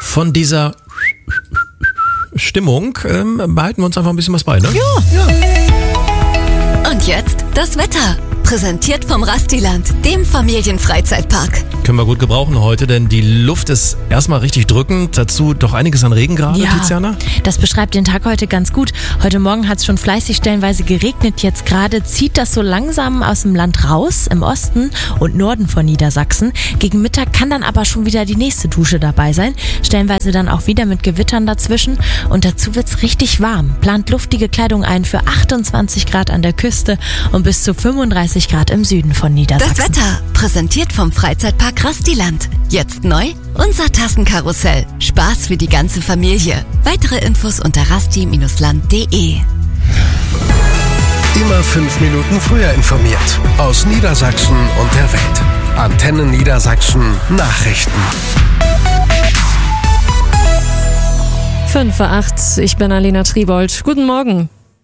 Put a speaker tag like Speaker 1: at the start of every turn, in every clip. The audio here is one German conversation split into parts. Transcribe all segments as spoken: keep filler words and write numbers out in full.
Speaker 1: von dieser Stimmung ähm, behalten wir uns einfach ein bisschen was bei, ne?
Speaker 2: Ja. ja. Und jetzt das Wetter. Präsentiert vom Rastiland, dem Familienfreizeitpark.
Speaker 1: Können wir gut gebrauchen heute, denn die Luft ist erstmal richtig drückend. Dazu doch einiges an Regen gerade,
Speaker 3: ja,
Speaker 1: Tiziana?
Speaker 3: Das beschreibt den Tag heute ganz gut. Heute Morgen hat es schon fleißig stellenweise geregnet. Jetzt gerade zieht das so langsam aus dem Land raus, im Osten und Norden von Niedersachsen. Gegen Mittag kann dann aber schon wieder die nächste Dusche dabei sein. Stellenweise dann auch wieder mit Gewittern dazwischen. Und dazu wird's richtig warm. Plant luftige Kleidung ein für achtundzwanzig Grad an der Küste und bis zu fünfunddreißig Grad im Süden von Niedersachsen.
Speaker 2: Das Wetter, präsentiert vom Freizeitpark Rastiland. Jetzt neu, unser Tassenkarussell. Spaß für die ganze Familie. Weitere Infos unter rasti Bindestrich land punkt de.
Speaker 4: Immer fünf Minuten früher informiert. Aus Niedersachsen und der Welt. Antenne Niedersachsen Nachrichten.
Speaker 5: fünf vor acht, ich bin Alena Triebold. Guten Morgen.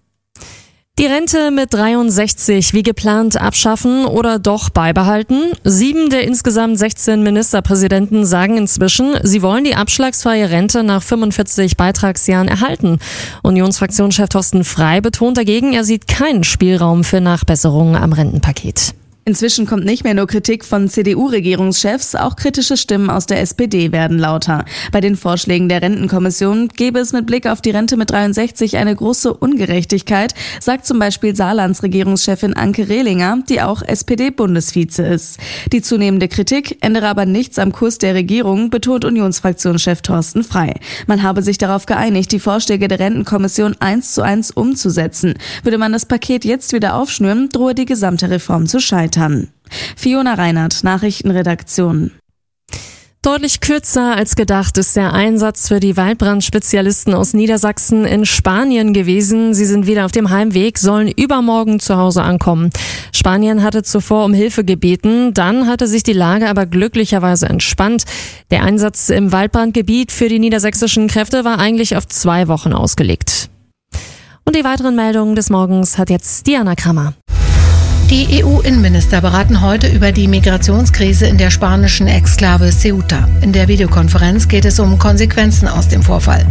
Speaker 5: Die Rente mit dreiundsechzig wie geplant abschaffen oder doch beibehalten? Sieben der insgesamt sechzehn Ministerpräsidenten sagen inzwischen, sie wollen die abschlagsfreie Rente nach fünfundvierzig Beitragsjahren erhalten. Unionsfraktionschef Thorsten Frey betont dagegen, er sieht keinen Spielraum für Nachbesserungen am Rentenpaket.
Speaker 6: Inzwischen kommt nicht mehr nur Kritik von C D U-Regierungschefs, auch kritische Stimmen aus der S P D werden lauter. Bei den Vorschlägen der Rentenkommission gäbe es mit Blick auf die Rente mit dreiundsechzig eine große Ungerechtigkeit, sagt zum Beispiel Saarlands Regierungschefin Anke Rehlinger, die auch S P D-Bundesvize ist. Die zunehmende Kritik ändere aber nichts am Kurs der Regierung, betont Unionsfraktionschef Thorsten Frey. Man habe sich darauf geeinigt, die Vorschläge der Rentenkommission eins zu eins umzusetzen. Würde man das Paket jetzt wieder aufschnüren, drohe die gesamte Reform zu scheitern. Fiona Reinhardt, Nachrichtenredaktion.
Speaker 5: Deutlich kürzer als gedacht ist der Einsatz für die Waldbrandspezialisten aus Niedersachsen in Spanien gewesen. Sie sind wieder auf dem Heimweg, sollen übermorgen zu Hause ankommen. Spanien hatte zuvor um Hilfe gebeten, dann hatte sich die Lage aber glücklicherweise entspannt. Der Einsatz im Waldbrandgebiet für die niedersächsischen Kräfte war eigentlich auf zwei Wochen ausgelegt. Und die weiteren Meldungen des Morgens hat jetzt Diana Krammer.
Speaker 7: Die E U-Innenminister beraten heute über die Migrationskrise in der spanischen Exklave Ceuta. In der Videokonferenz geht es um Konsequenzen aus dem Vorfall.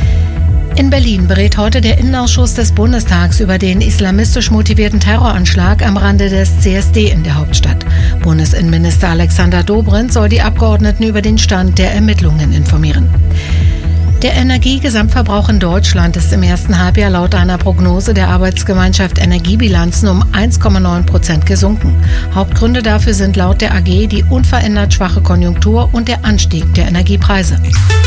Speaker 7: In Berlin berät heute der Innenausschuss des Bundestags über den islamistisch motivierten Terroranschlag am Rande des C S D in der Hauptstadt. Bundesinnenminister Alexander Dobrindt soll die Abgeordneten über den Stand der Ermittlungen informieren. Der Energiegesamtverbrauch in Deutschland ist im ersten Halbjahr laut einer Prognose der Arbeitsgemeinschaft Energiebilanzen um eins Komma neun Prozent gesunken. Hauptgründe dafür sind laut der A G die unverändert schwache Konjunktur und der Anstieg der Energiepreise.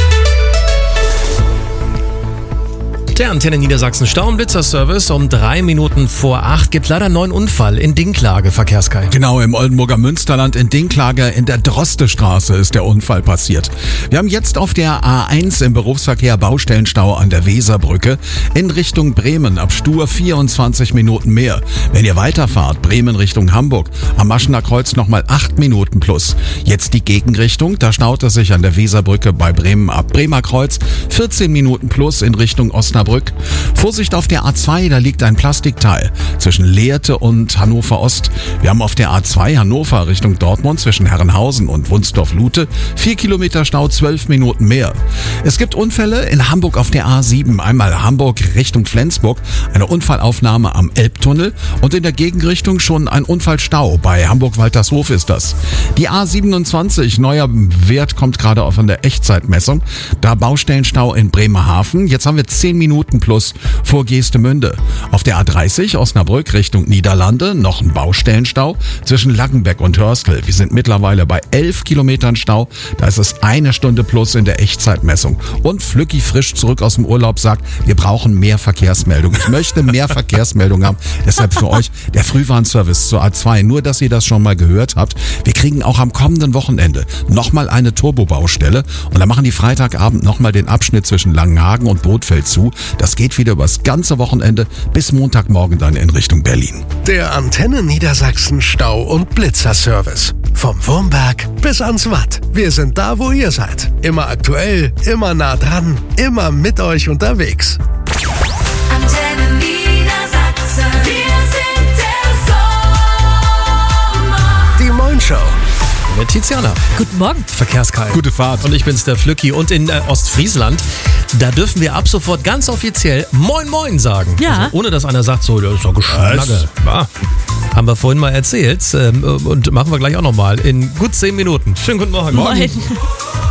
Speaker 1: Der Antenne Niedersachsen Stau- und Blitzerservice um drei Minuten vor acht gibt leider einen neuen Unfall in Dinklage, Verkehrskai.
Speaker 8: Genau, im Oldenburger Münsterland in Dinklage in der Drostestraße ist der Unfall passiert. Wir haben jetzt auf der A eins im Berufsverkehr Baustellenstau an der Weserbrücke in Richtung Bremen ab Stur vierundzwanzig Minuten mehr. Wenn ihr weiterfahrt, Bremen Richtung Hamburg, am Maschener Kreuz nochmal acht Minuten plus. Jetzt die Gegenrichtung, da staut es sich an der Weserbrücke bei Bremen ab Bremer Kreuz vierzehn Minuten plus in Richtung Osnabrück. Vorsicht auf der A zwei, da liegt ein Plastikteil zwischen Lehrte und Hannover Ost. Wir haben auf der A zwei Hannover Richtung Dortmund zwischen Herrenhausen und Wunsdorf-Lute vier Kilometer Stau, zwölf Minuten mehr. Es gibt Unfälle in Hamburg auf der A sieben, einmal Hamburg Richtung Flensburg, eine Unfallaufnahme am Elbtunnel und in der Gegenrichtung schon ein Unfallstau. Bei Hamburg-Waltershof ist das. Die A siebenundzwanzig, neuer Wert kommt gerade von der Echtzeitmessung, da Baustellenstau in Bremerhaven. Jetzt haben wir zehn Minuten plus vor Geestemünde. Auf der A dreißig Osnabrück Richtung Niederlande noch ein Baustellenstau zwischen Lackenbeck und Hörstel. Wir sind mittlerweile bei elf Kilometern Stau. Da ist es eine Stunde plus in der Echtzeitmessung. Und Flücki frisch zurück aus dem Urlaub sagt, wir brauchen mehr Verkehrsmeldungen. Ich möchte mehr Verkehrsmeldungen haben. Deshalb für euch der Frühwarnservice zur A zwei. Nur, dass ihr das schon mal gehört habt. Wir kriegen auch am kommenden Wochenende nochmal eine Turbobaustelle. Und dann machen die Freitagabend nochmal den Abschnitt zwischen Langenhagen und Bothfeld zu. Das geht wieder übers ganze Wochenende bis Montagmorgen dann in Richtung Berlin.
Speaker 4: Der Antenne Niedersachsen Stau- und Blitzerservice. Vom Wurmberg bis ans Watt. Wir sind da, wo ihr seid. Immer aktuell, immer nah dran, immer mit euch unterwegs.
Speaker 9: Antenne Niedersachsen. Wir sind der Sommer.
Speaker 4: Die Moin Show.
Speaker 1: mit Tiziana.
Speaker 3: Guten Morgen.
Speaker 1: Verkehrskalt.
Speaker 8: Gute Fahrt.
Speaker 1: Und ich bin's, der Flücki. Und in äh, Ostfriesland, da dürfen wir ab sofort ganz offiziell Moin Moin sagen.
Speaker 3: Ja.
Speaker 1: Also, ohne dass einer sagt, so, das ist doch Geschnagge. Ja. Haben wir vorhin mal erzählt ähm, und machen wir gleich auch nochmal in gut zehn Minuten. Schönen guten Morgen.
Speaker 3: Moin.